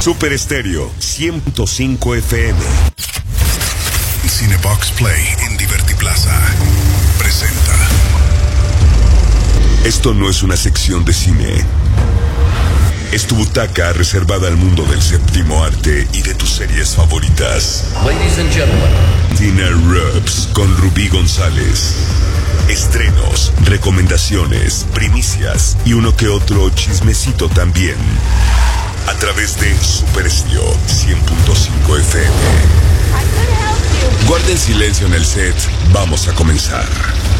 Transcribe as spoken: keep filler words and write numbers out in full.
Super Estéreo cien punto cinco F M. Cinebox Play en Divertiplaza presenta. Esto no es una sección de cine. Es tu butaca reservada al mundo del séptimo arte y de tus series favoritas. Ladies and gentlemen, Dinner Rubs con Rubí González. Estrenos, recomendaciones, primicias y uno que otro chismecito también. A través de Super Estéreo cien punto cinco F M. Guarden silencio en el set. Vamos a comenzar.